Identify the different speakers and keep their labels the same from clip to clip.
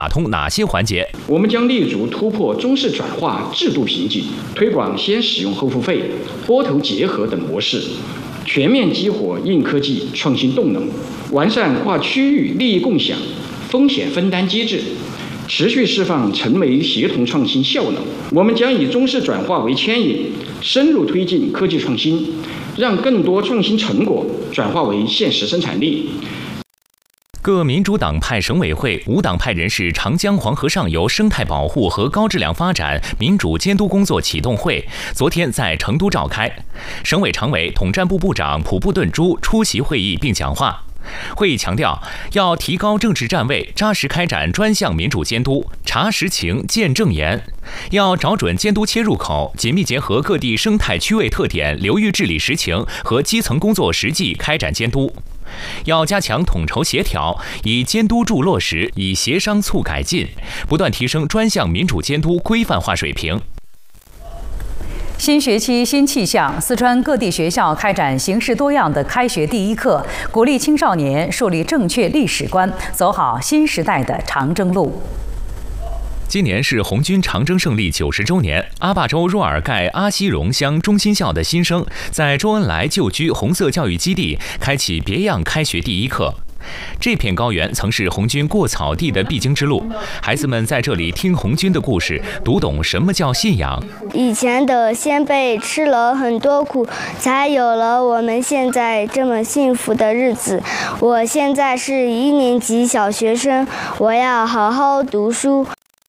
Speaker 1: 打通哪些环节？
Speaker 2: 我们将立足突破中式转化制度瓶颈，推广先使用后付费、拨头结合等模式，全面激活硬科技创新动能，完善跨区域利益共享、风险分担机制，持续释放成为协同创新效能。我们将以中式转化为牵引，深入推进科技创新，让更多创新成果转化为现实生产力。
Speaker 1: 各民主党派省委会、无党派人士长江黄河上游生态保护和高质量发展民主监督工作启动会昨天在成都召开，省委常委、统战部部长普布顿珠出席会议并讲话。会议强调，要提高政治站位，扎实开展专项民主监督，查实情、见证言。要找准监督切入口，紧密结合各地生态区位特点、流域治理实情和基层工作实际开展监督。要加强统筹协调，以监督助落实，以协商促改进，不断提升专项民主监督规范化水平。
Speaker 3: 新学期新气象，四川各地学校开展形式多样的开学第一课，鼓励青少年树立正确历史观，走好新时代的长征路。
Speaker 1: 今年是红军长征胜利90周年，阿坝州若尔盖阿西荣乡中心校的新生在周恩来旧居红色教育基地开启别样开学第一课。这片高原曾是红军过草地的必经之路，孩子们在这里听红军的故事，读懂什么叫信仰。
Speaker 4: 以前的先辈吃了很多苦，才有了我们现在这么幸福的日子。我现在是1年级小学生，我要好好读书。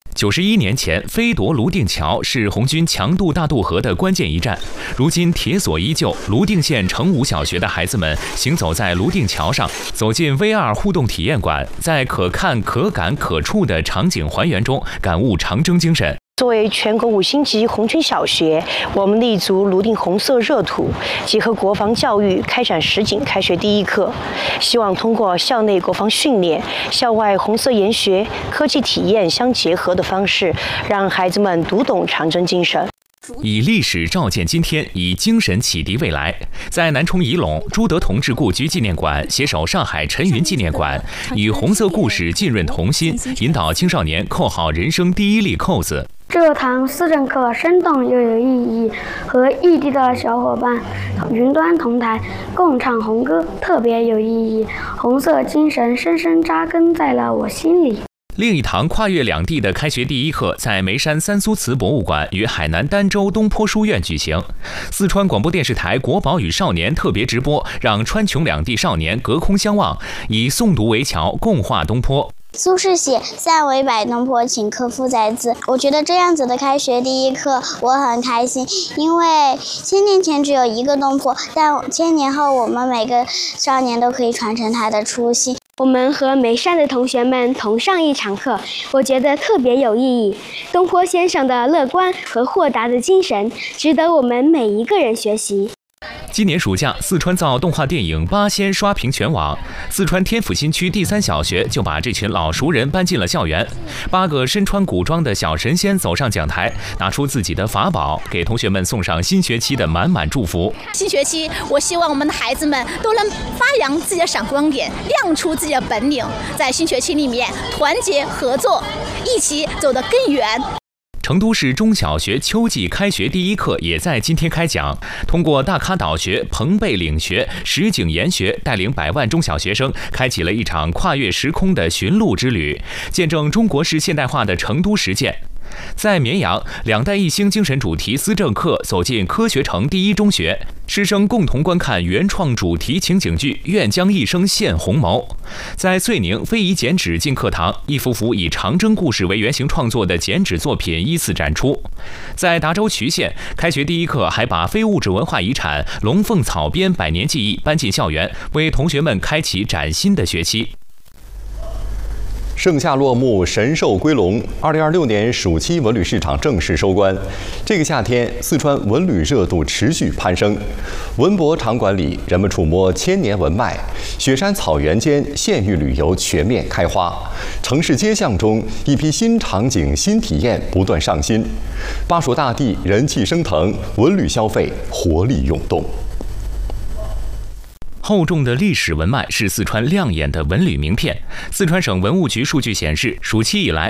Speaker 1: 91年前，飞夺泸定桥是红军强渡大渡河的关键一战。如今铁索依旧，泸定县成武小学的孩子们行走在泸定桥上，走进 VR 互动体验馆，在可看、可感、可触的场景还原中，感悟长征精神。
Speaker 5: 作为全国5星级红军小学，我们立足泸定红色热土，结合国防教育，开展实景开学第一课。希望通过校内国防训练、校外红色研学、科技体验相结合的方式，让孩子们读懂长征精神。
Speaker 1: 以历史照见今天，以精神启迪未来。在南充仪陇朱德同志故居纪念馆携手上海陈云纪念馆，以红色故事浸润童心，引导青少年扣好人生第一粒扣子。
Speaker 6: 这堂思政课生动又有意义，和异地的小伙伴云端同台共唱红歌，特别有意义。红色精神深深扎根在了我心里。
Speaker 1: 另一堂跨越两地的开学第一课在眉山三苏祠博物馆与海南儋州东坡书院举行。四川广播电视台国宝与少年特别直播，让川琼两地少年隔空相望，以诵读为桥，共话东坡。
Speaker 7: 苏轼写“塞为摆东坡，请客夫在兹”。我觉得这样子的开学第一课我很开心，因为1000年前只有一个东坡，但1000年后我们每个少年都可以传承他的初心。
Speaker 6: 我们和眉山的同学们同上一场课，我觉得特别有意义。东坡先生的乐观和豁达的精神，值得我们每一个人学习。
Speaker 1: 今年暑假，四川造动画电影《八仙》刷屏全网。四川天府新区第3小学就把这群老熟人搬进了校园。8个身穿古装的小神仙走上讲台，拿出自己的法宝，给同学们送上新学期的满满祝福。
Speaker 8: 新学期，我希望我们的孩子们都能发扬自己的闪光点，亮出自己的本领，在新学期里面团结合作，一起走得更远。
Speaker 1: 成都市中小学秋季开学第一课也在今天开讲，通过大咖导学、彭贝领学、实景研学，带领100万中小学生开启了一场跨越时空的寻路之旅，见证中国式现代化的成都实践。在绵阳，2代1星精神主题思政课走进科学城第一中学，师生共同观看原创主题情景剧《愿将一生献红眸》。在遂宁，非遗剪纸进课堂，一幅幅以长征故事为原型创作的剪纸作品依次展出。在达州渠县，开学第一课还把非物质文化遗产龙凤草编100年技艺搬进校园，为同学们开启崭新的学期。
Speaker 9: 盛夏落幕，神兽归笼。2026年暑期文旅市场正式收官。这个夏天，四川文旅热度持续攀升。文博场馆里，人们触摸千年文脉；雪山草原间，县域旅游全面开花。城市街巷中，一批新场景、新体验不断上新。巴蜀大地人气升腾，文旅消费活力涌动。
Speaker 1: 厚重的历史文脉是四川亮眼的文旅名片。四川省文物局数据显示，暑期以来，